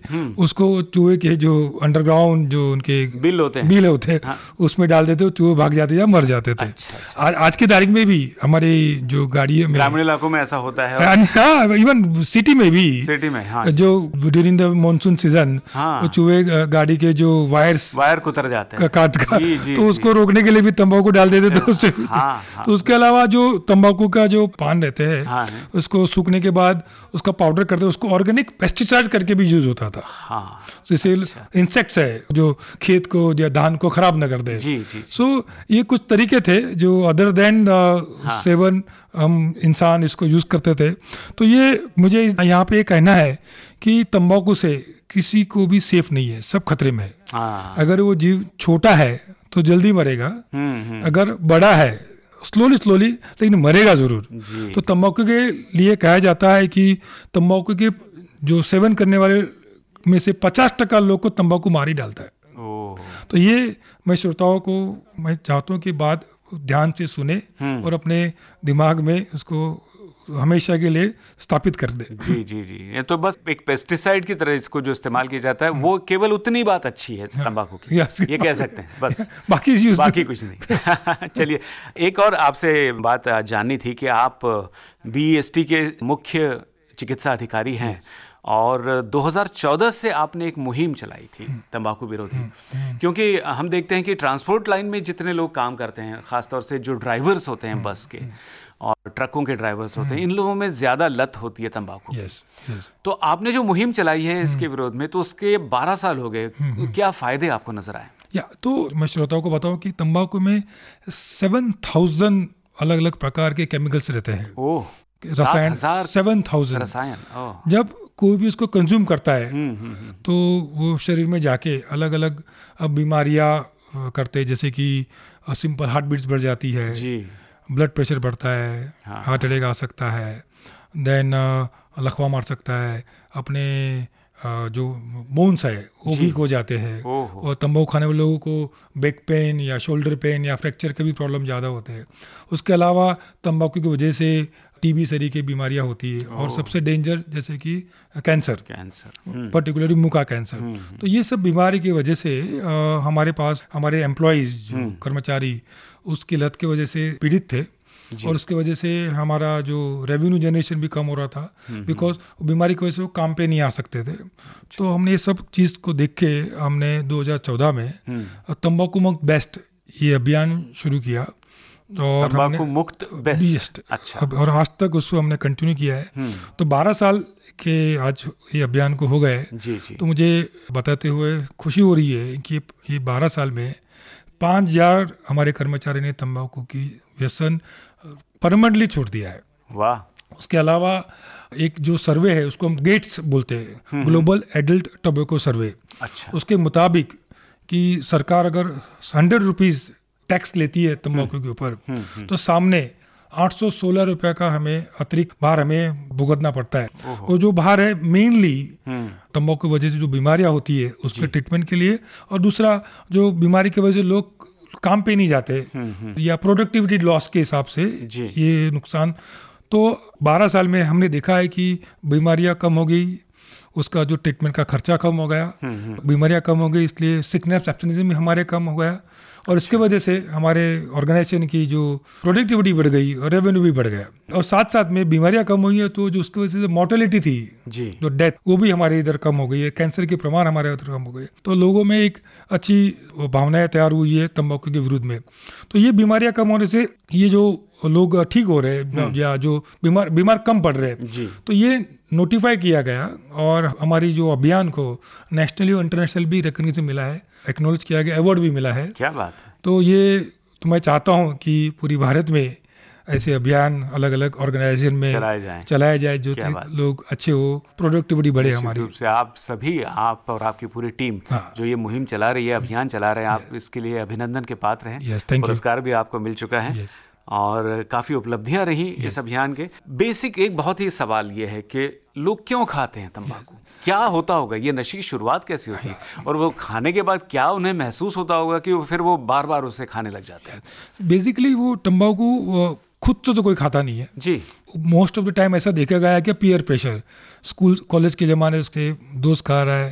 उसको चूहे के जो अंडरग्राउंड जो उनके बिल होते हैं हाँ। उसमें डाल देते, चूहे भाग जाते या मर जाते थे। अच्छा। आज की तारीख में भी हमारे जो गाड़ी में ग्रामीण इलाकों में ऐसा होता है, हाँ इवन सिटी में भी, हाँ। जो ड्यूरिंग द मानसून सीजन चूहे गाड़ी के जो वायर कुतर जाते हैं काट का, तो उसको रोकने के लिए भी तंबाकू डाल देते थे उससे। तो उसके अलावा जो तंबाकू का जो पान रहते हैं उसको सूखने के बाद उसका पाउडर करते, उसको ऑर्गेनिक पेस्टिसाइड करके भी यूज होता था। जैसे इंसेक्ट्स है जो खेत को या धान को खराब न कर दे। सो ये कुछ तरीके थे जो अदर देन सेवन हम इंसान इसको यूज करते थे। तो ये मुझे यहाँ पे कहना है कि तंबाकू से किसी को भी सेफ नहीं है, सब खतरे में है। अगर वो जीव छोटा है तो जल्दी मरेगा, अगर बड़ा है स्लोली लेकिन मरेगा जरूर। तो तंबाकू के लिए कहा जाता है कि तंबाकू के जो सेवन करने वाले में से 50% लोग को तंबाकू मार ही डालता है। तो ये मैं श्रोताओं को मैं चाहता हूँ कि बात ध्यान से सुने और अपने दिमाग में उसको हमेशा के लिए स्थापित कर दे। जी ये तो बस एक पेस्टिसाइड की तरह इसको जो इस्तेमाल किया जाता है वो केवल उतनी बात अच्छी है तंबाकू की, ये कह सकते हैं बस, बाकी कुछ नहीं। चलिए एक और आपसे बात जाननी थी कि आप BEST के मुख्य चिकित्सा अधिकारी हैं और 2014 से आपने एक मुहिम चलाई थी तंबाकू विरोधी, क्योंकि हम देखते हैं कि ट्रांसपोर्ट लाइन में जितने लोग काम करते हैं, खासतौर से जो ड्राइवर्स होते हैं बस के और ट्रकों के ड्राइवर्स होते हैं, इन लोगों में ज्यादा लत होती है तंबाकू की। तो आपने जो मुहिम चलाई है इसके विरोध में, तो उसके 12 साल हो गए, क्या फायदे आपको नजर आए? तो मैं श्रोताओं को बताऊं कि तंबाकू में 7000 अलग अलग प्रकार के केमिकल्स रहते हैं। रसायन 7000 रसायन। जब कोई भी उसको कंज्यूम करता है तो वो शरीर में जाके अलग अलग बीमारियां करते हैं, जैसे कि सिंपल हार्ट बीट्स बढ़ जाती है, ब्लड प्रेशर बढ़ता है, हार्ट अटैक आ सकता है, देन लकवा मार सकता है, अपने जो बोन्स है वो वीक हो जाते हैं, और तंबाकू खाने वाले लोगों को बैक पेन या शोल्डर पेन या फ्रैक्चर के भी प्रॉब्लम ज़्यादा होते हैं। उसके अलावा तंबाकू की वजह से TB सरी की बीमारियां होती है, और सबसे डेंजर जैसे कि कैंसर पर्टिकुलरली मुंह का कैंसर। तो ये सब बीमारी की वजह से हमारे पास हमारे एम्प्लॉयज जो कर्मचारी उसकी लत की वजह से पीड़ित थे, और उसके वजह से हमारा जो रेवेन्यू जनरेशन भी कम हो रहा था, बिकॉज बीमारी की वजह से वो काम पे नहीं आ सकते थे। तो हमने ये सब चीज़ को देख के हमने 2014 में तंबाकू मुक्त बेस्ट ये अभियान शुरू किया, और तंबाकू मुक्त बेस्ट। अच्छा। और आज तक उसको हमने कंटिन्यू किया है। तो 12 साल के आज ये अभियान को हो गए। तो मुझे बताते हुए खुशी हो रही है कि ये 12 साल में 5000 हमारे कर्मचारी ने तंबाकू की व्यसन परमानेंटली छोड़ दिया है। वाह। उसके अलावा एक जो सर्वे है उसको हम गेट्स बोलते हैं, ग्लोबल एडल्ट टोबैको सर्वे। अच्छा। उसके मुताबिक कि सरकार अगर 100 रुपीज टैक्स लेती है तंबाकू के ऊपर, तो सामने 816 रुपए का हमें अतिरिक्त भार हमें भुगतना पड़ता है। और जो भार है मेनली तंबाकू की वजह से जो बीमारियां होती है उसके ट्रीटमेंट के लिए, और दूसरा जो बीमारी की वजह से लोग काम पे नहीं जाते या प्रोडक्टिविटी लॉस के हिसाब से ये नुकसान। तो 12 साल में हमने देखा है कि बीमारियां कम हो गई, उसका जो ट्रीटमेंट का खर्चा कम हो गया, बीमारियां कम हो गई, इसलिए सिकनेस एब्सेंटिज्म भी हमारे कम हो गया, और इसके वजह से हमारे ऑर्गेनाइजेशन की जो प्रोडक्टिविटी बढ़ गई और रेवेन्यू भी बढ़ गया, और साथ साथ में बीमारियां कम हुई है, तो जो उसकी वजह से मोर्टेलिटी थी जो डेथ वो भी हमारे इधर कम हो गई है, कैंसर के प्रमाण हमारे उधर कम हो गए। तो लोगों में एक अच्छी भावनाएं तैयार हुई है तंबाकू के विरुद्ध में। तो ये बीमारियां कम होने से ये जो लोग ठीक हो रहे हैं या जो बीमार कम पड़ रहे हैं, तो ये नोटिफाई किया गया, और हमारी जो अभियान को नेशनली और इंटरनेशनल भी रिकॉग्निशन मिला है, एक्नॉलेज किया गया, अवार्ड भी मिला है। क्या बात है। तो ये तो मैं चाहता हूँ कि पूरी भारत में ऐसे अभियान अलग अलग ऑर्गेनाइजेशन में चलाए जाए जो लोग अच्छे हो, प्रोडक्टिविटी बढ़े हमारी। रूप से आप सभी, आप और आपकी पूरी टीम जो ये मुहिम चला रही है, अभियान चला रहे हैं, आप इसके लिए अभिनंदन के पात्र हैं। पुरस्कार भी आपको मिल चुका है और काफ़ी उपलब्धियां रही इस अभियान के। बेसिक एक बहुत ही सवाल ये है कि लोग क्यों खाते हैं तंबाकू? क्या होता होगा, ये नशे की शुरुआत कैसी होती है, और वो खाने के बाद क्या उन्हें महसूस होता होगा कि फिर वो बार बार उसे खाने लग जाते हैं? बेसिकली वो तंबाकू खुद से तो कोई खाता नहीं है जी। मोस्ट ऑफ द टाइम ऐसा देखा गया है कि पीयर प्रेशर, स्कूल कॉलेज के ज़माने से दोस्त खा रहा है,